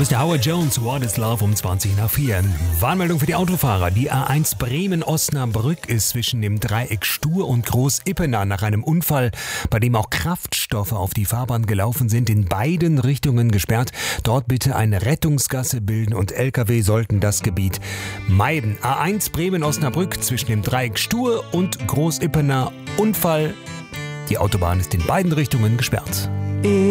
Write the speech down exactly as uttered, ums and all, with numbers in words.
Mister der Howard Jones, What is Love um zwanzig nach vier. Warnmeldung für die Autofahrer. Die A eins Bremen-Osnabrück ist zwischen dem Dreieck Stur und Groß-Ippener nach einem Unfall, bei dem auch Kraftstoffe auf die Fahrbahn gelaufen sind, in beiden Richtungen gesperrt. Dort bitte eine Rettungsgasse bilden und L K W sollten das Gebiet meiden. A eins Bremen-Osnabrück zwischen dem Dreieck Stur und Groß-Ippener. Unfall. Die Autobahn ist in beiden Richtungen gesperrt.